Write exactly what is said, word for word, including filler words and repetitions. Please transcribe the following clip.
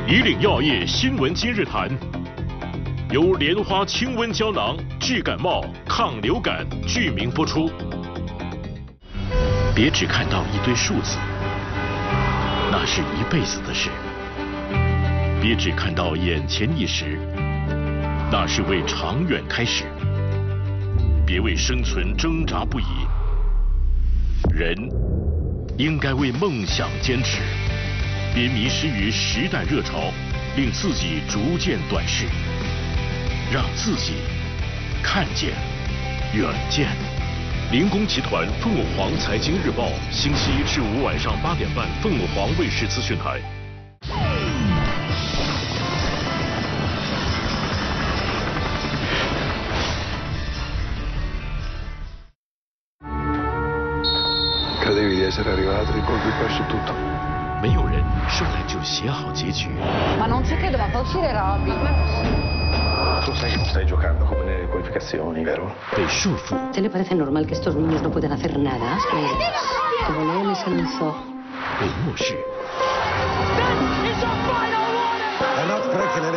以岭药业新闻今日谈，由莲花清瘟胶囊治感冒、抗流感剧名播出。别只看到一堆数字，那是一辈子的事；别只看到眼前一时，那是为长远开始。别为生存挣扎不已，人应该为梦想坚持。别迷失于时代热潮，令自己逐渐短视，让自己看见远见。林工集团凤舞凰财经日报，星期一至五晚上八点半，凤舞凰卫视资讯台。 Credevi di essere arrivato di colpo hai perso tutto. 没有人生来就写好结局。 Ma non c'è che doveva uscire Robby. Tu sai che non stai giocando come nelle qualificazioni, vero? 被束缚。 ¿Te le parece normal que estos niños no puedan hacer nada? Como leones en un zoo. 被漠视。